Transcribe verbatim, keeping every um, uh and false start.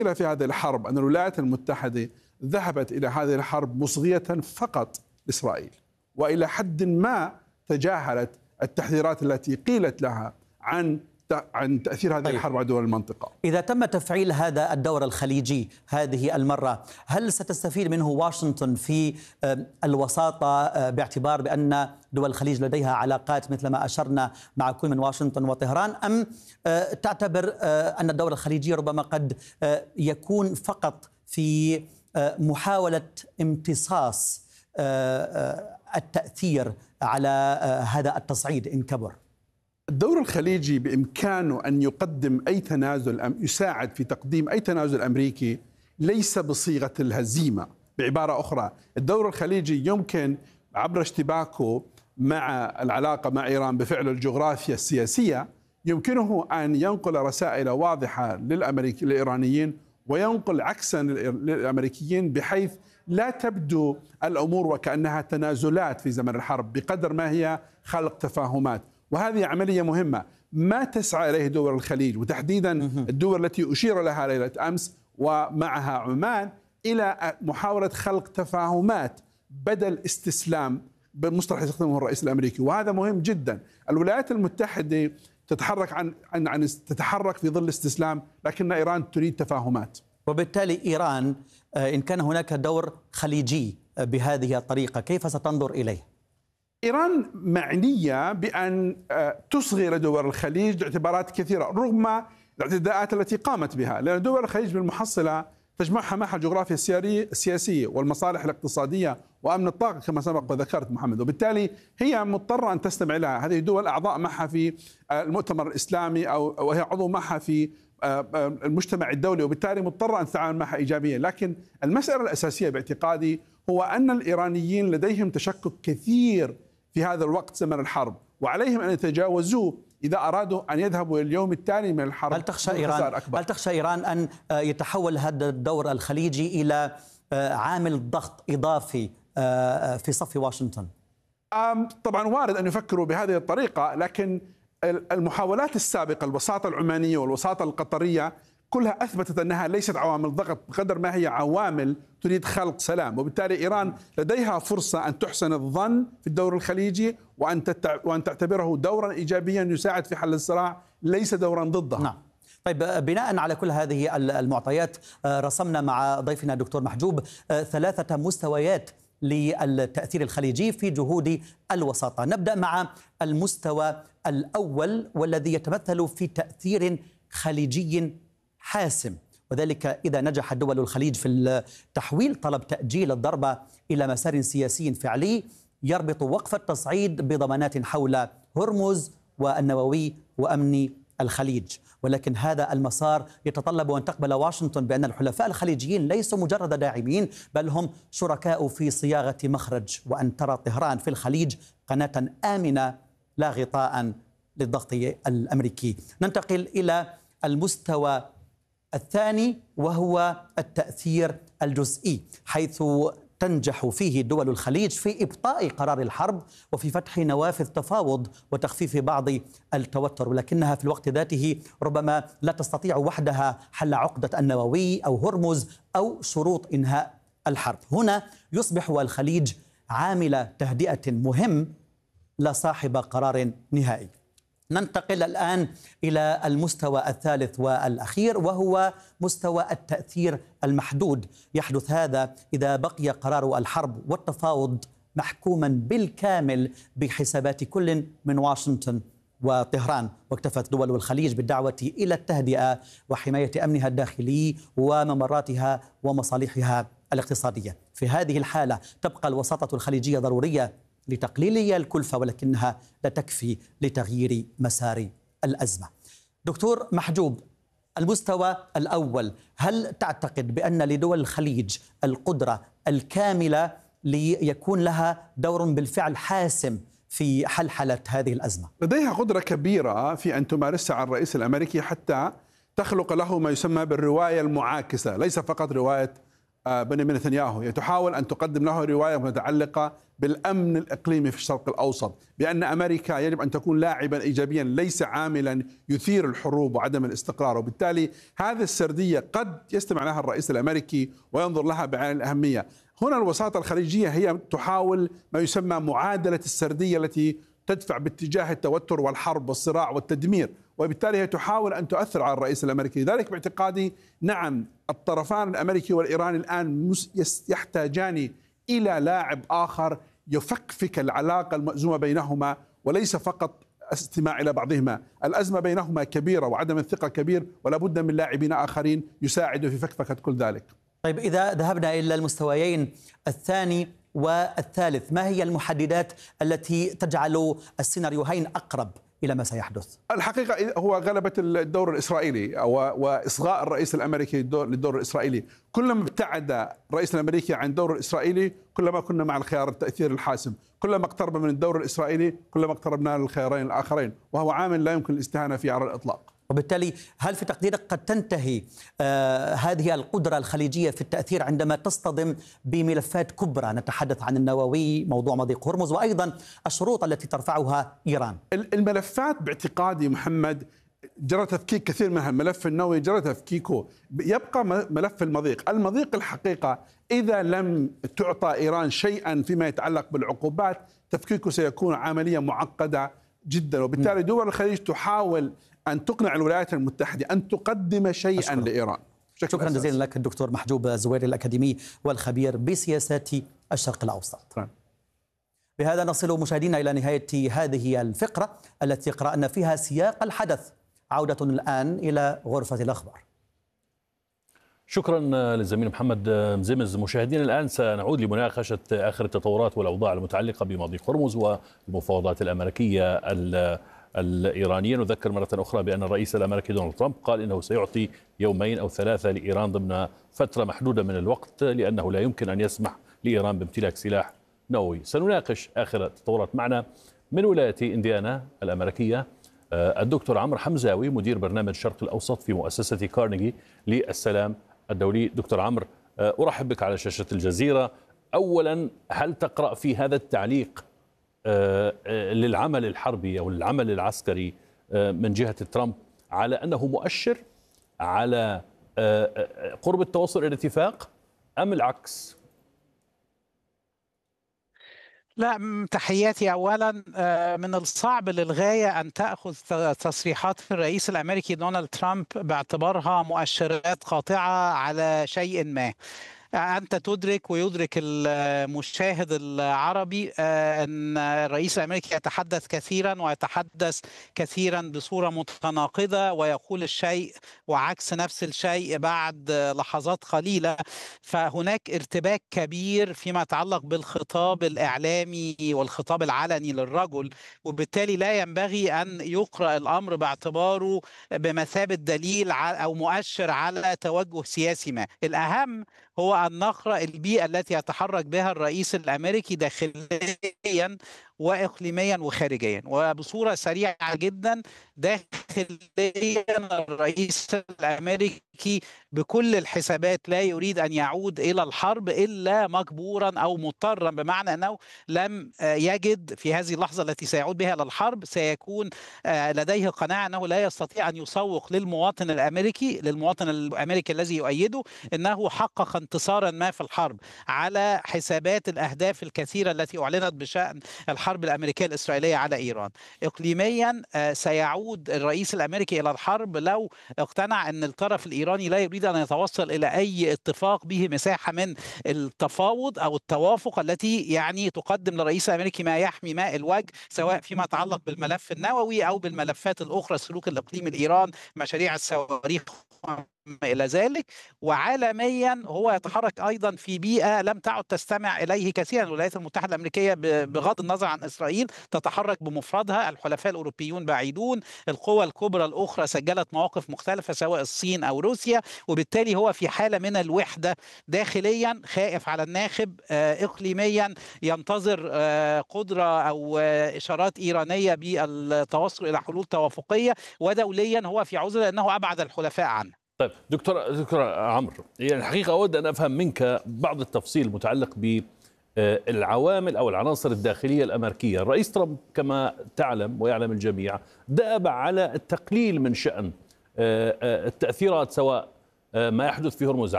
في هذه الحرب أن الولايات المتحدة ذهبت إلى هذه الحرب مصغية فقط لإسرائيل، وإلى حد ما تجاهلت التحذيرات التي قيلت لها عن عن تأثير هذه طيب. الحرب على دول المنطقة. إذا تم تفعيل هذا الدور الخليجي هذه المرة، هل ستستفيد منه واشنطن في الوساطة باعتبار بأن دول الخليج لديها علاقات مثل ما أشرنا مع كل من واشنطن وطهران، أم تعتبر أن الدور الخليجي ربما قد يكون فقط في محاولة امتصاص التأثير على هذا التصعيد إن كبر؟ الدور الخليجي بإمكانه أن يقدم أي تنازل، يساعد في تقديم أي تنازل أمريكي ليس بصيغة الهزيمة. بعبارة أخرى، الدور الخليجي يمكن عبر اشتباكه مع العلاقة مع إيران بفعل الجغرافيا السياسية يمكنه أن ينقل رسائل واضحة للأمريكي للإيرانيين وينقل عكسا للأمريكيين، بحيث لا تبدو الأمور وكأنها تنازلات في زمن الحرب بقدر ما هي خلق تفاهمات. وهذه عملية مهمة ما تسعى إليه دول الخليج، وتحديدا الدول التي أشير لها ليلة أمس ومعها عمان، إلى محاولة خلق تفاهمات بدل استسلام بمصطلح يستخدمه الرئيس الأمريكي، وهذا مهم جدا. الولايات المتحدة تتحرك عن عن, عن تتحرك في ظل استسلام، لكن إيران تريد تفاهمات. وبالتالي إيران إن كان هناك دور خليجي بهذه الطريقة كيف ستنظر إليه؟ إيران معنية بأن تصغي لدول الخليج اعتبارات كثيرة رغم الاعتداءات التي قامت بها، لأن دول الخليج بالمحصلة تجمعها معها الجغرافيا السياسية والمصالح الاقتصادية وأمن الطاقة كما سبق وذكرت محمد، وبالتالي هي مضطرة أن تستمع لها. هذه الدول أعضاء معها في المؤتمر الإسلامي أو وهي عضو معها في المجتمع الدولي، وبالتالي مضطرة أن تتعامل معها إيجابيا. لكن المسألة الأساسية باعتقادي هو أن الإيرانيين لديهم تشكك كثير في هذا الوقت زمن الحرب، وعليهم أن يتجاوزوه إذا أرادوا أن يذهبوا اليوم التالي من الحرب. هل تخشى إيران هل تخشى إيران أن يتحول هذا الدور الخليجي إلى عامل ضغط إضافي في صف واشنطن؟ طبعا وارد أن يفكروا بهذه الطريقة، لكن المحاولات السابقة الوساطة العمانية والوساطة القطرية كلها أثبتت أنها ليست عوامل ضغط بقدر ما هي عوامل تريد خلق سلام. وبالتالي إيران لديها فرصة أن تحسن الظن في الدور الخليجي وأن وأن تعتبره دورا إيجابيا يساعد في حل الصراع ليس دورا ضده. نعم. طيب، بناء على كل هذه المعطيات رسمنا مع ضيفنا الدكتور محجوب ثلاثة مستويات للتأثير الخليجي في جهود الوساطة. نبدأ مع المستوى الأول والذي يتمثل في تأثير خليجي حاسم، وذلك إذا نجح دول الخليج في التحويل طلب تأجيل الضربة إلى مسار سياسي فعلي يربط وقف التصعيد بضمانات حول هرمز والنووي وأمن الخليج. ولكن هذا المسار يتطلب أن تقبل واشنطن بأن الحلفاء الخليجيين ليسوا مجرد داعمين، بل هم شركاء في صياغة مخرج، وأن ترى طهران في الخليج قناة آمنة لا غطاء للضغط الأمريكي. ننتقل إلى المستوى الثاني وهو التأثير الجزئي، حيث تنجح فيه دول الخليج في إبطاء قرار الحرب وفي فتح نوافذ تفاوض وتخفيف بعض التوتر، ولكنها في الوقت ذاته ربما لا تستطيع وحدها حل عقدة النووي أو هرمز أو شروط إنهاء الحرب. هنا يصبح الخليج عامل تهدئة مهم لا صاحب قرار نهائي. ننتقل الآن إلى المستوى الثالث والأخير وهو مستوى التأثير المحدود. يحدث هذا إذا بقي قرار الحرب والتفاوض محكوما بالكامل بحسابات كل من واشنطن وطهران، واكتفت دول الخليج بالدعوة إلى التهدئة وحماية أمنها الداخلي وممراتها ومصالحها الاقتصادية. في هذه الحالة تبقى الوساطة الخليجية ضرورية لتقليل الكلفة، ولكنها لا تكفي لتغيير مسار الأزمة. دكتور محجوب، المستوى الأول، هل تعتقد بأن لدول الخليج القدرة الكاملة ليكون لها دور بالفعل حاسم في حلحلة هذه الأزمة؟ لديها قدرة كبيرة في أن تمارسها على الرئيس الأمريكي حتى تخلق له ما يسمى بالرواية المعاكسة، ليس فقط رواية بنيامين نتنياهو، تحاول أن تقدم له رواية متعلقة بالأمن الإقليمي في الشرق الأوسط، بأن أمريكا يجب أن تكون لاعبا إيجابيا ليس عاملا يثير الحروب وعدم الاستقرار. وبالتالي هذه السردية قد يستمع لها الرئيس الأمريكي وينظر لها بعين الأهمية. هنا الوساطة الخليجية هي تحاول ما يسمى معادلة السردية التي تدفع باتجاه التوتر والحرب والصراع والتدمير، وبالتالي هي تحاول أن تؤثر على الرئيس الأمريكي. لذلك باعتقادي نعم الطرفان الأمريكي والإيراني الآن يحتاجان إلى لاعب آخر يفكفك العلاقة المأزومة بينهما، وليس فقط استماع إلى بعضهما. الأزمة بينهما كبيرة وعدم الثقة كبير، ولا بد من لاعبين آخرين يساعدوا في فكفكة كل ذلك. طيب إذا ذهبنا إلى المستويين الثاني والثالث، ما هي المحددات التي تجعل السيناريوهين أقرب إلى ما سيحدث؟ الحقيقة هو غلبة الدور الإسرائيلي وإصغاء الرئيس الأمريكي للدور الإسرائيلي. كلما ابتعد الرئيس الأمريكي عن الدور الإسرائيلي كلما كنا مع الخيار التأثير الحاسم، كلما اقترب من الدور الإسرائيلي كلما اقتربنا للخيارين الآخرين، وهو عامل لا يمكن الاستهانة فيه على الإطلاق. وبالتالي هل في تقديرك قد تنتهي آه هذه القدرة الخليجية في التأثير عندما تصطدم بملفات كبرى، نتحدث عن النووي، موضوع مضيق هرمز، وأيضا الشروط التي ترفعها إيران؟ الملفات باعتقادي محمد جرى تفكيك كثير منها. الملف النووي جرى تفكيكه، يبقى ملف المضيق. المضيق الحقيقة إذا لم تعطى إيران شيئا فيما يتعلق بالعقوبات تفكيكه سيكون عملية معقدة جدا، وبالتالي دول الخليج تحاول أن تقنع الولايات المتحدة أن تقدم شيئا أشكرا. لإيران. شكرا جزيلا لك الدكتور محجوب الزويري الأكاديمي والخبير بسياسات الشرق الأوسط. طبعا. بهذا نصل مشاهدينا إلى نهاية هذه الفقرة التي قرأنا فيها سياق الحدث. عودة الآن إلى غرفة الأخبار. شكرا للزميل محمد مزمز. مشاهدينا الآن سنعود لمناقشة آخر التطورات والأوضاع المتعلقة بمضيق هرمز والمفاوضات الأمريكية الإيرانية. نذكر مرة أخرى بأن الرئيس الأمريكي دونالد ترامب قال إنه سيعطي يومين أو ثلاثة لإيران ضمن فترة محدودة من الوقت، لأنه لا يمكن أن يسمح لإيران بامتلاك سلاح نووي. سنناقش آخر التطورات معنا من ولاية إنديانا الأمريكية الدكتور عمرو حمزاوي، مدير برنامج الشرق الأوسط في مؤسسة كارنيجي للسلام الدولي. دكتور عمرو، أرحب بك على شاشة الجزيرة. أولا، هل تقرأ في هذا التعليق للعمل الحربي أو العمل العسكري من جهة ترامب على أنه مؤشر على قرب التوصل إلى اتفاق أم العكس؟ لا، تحياتي أولا. من الصعب للغاية أن تأخذ تصريحات الرئيس الأمريكي دونالد ترامب باعتبارها مؤشرات قاطعة على شيء ما. أنت تدرك ويدرك المشاهد العربي أن الرئيس الأمريكي يتحدث كثيرا ويتحدث كثيرا بصورة متناقضة، ويقول الشيء وعكس نفس الشيء بعد لحظات قليلة. فهناك ارتباك كبير فيما يتعلق بالخطاب الإعلامي والخطاب العلني للرجل، وبالتالي لا ينبغي أن يقرأ الأمر باعتباره بمثابة دليل أو مؤشر على توجه سياسي ما. الأهم هو أن نقرأ البيئة التي يتحرك بها الرئيس الأمريكي داخليا وإقليميا وخارجيا. وبصورة سريعة جدا، داخليا الرئيس الأمريكي بكل الحسابات لا يريد أن يعود إلى الحرب إلا مجبورا أو مضطرا، بمعنى أنه لم يجد في هذه اللحظة التي سيعود بها إلى الحرب سيكون لديه قناعة أنه لا يستطيع أن يسوق للمواطن الأمريكي للمواطن الأمريكي الذي يؤيده أنه حقق انتصارا ما في الحرب على حسابات الأهداف الكثيرة التي أعلنت بشأن الحرب الأمريكية الإسرائيلية على إيران. إقليميا سيعود الرئيس الأمريكي إلى الحرب لو اقتنع أن الطرف الإيراني لا يريد أن يتوصل إلى أي اتفاق به مساحة من التفاوض أو التوافق التي يعني تقدم للرئيس الأمريكي ما يحمي ماء الوجه، سواء فيما يتعلق بالملف النووي أو بالملفات الأخرى، سلوك الإقليم الإيران، مشاريع الصواريخ إلى ذلك. وعالميا هو يتحرك أيضا في بيئة لم تعد تستمع إليه كثيرا. الولايات المتحدة الأمريكية بغض النظر عن إسرائيل تتحرك بمفردها، الحلفاء الأوروبيون بعيدون، القوى الكبرى الأخرى سجلت مواقف مختلفة سواء الصين أو روسيا، وبالتالي هو في حالة من الوحدة داخليا، خائف على الناخب. إقليميا ينتظر قدرة أو إشارات إيرانية بالتوصل إلى حلول توافقية، ودوليا هو في عزلة لأنه أبعد الحلفاء عنه. طيب دكتور دكتور عمرو، يعني الحقيقة أود أن أفهم منك بعض التفصيل المتعلق بالعوامل أو العناصر الداخلية الأمريكية. الرئيس ترامب كما تعلم ويعلم الجميع دأب على التقليل من شأن التأثيرات، سواء ما يحدث في هرمز